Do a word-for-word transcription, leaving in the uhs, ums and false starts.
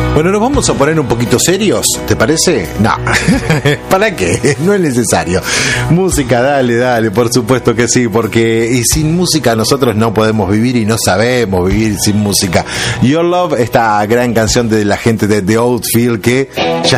Bueno, nos vamos a poner un poquito serios, ¿te parece? No, ¿para qué? No es necesario. Música, dale, dale, por supuesto que sí, porque y sin música nosotros no podemos vivir y no sabemos vivir sin música. Your Love, esta gran canción de la gente de The Outfield que ya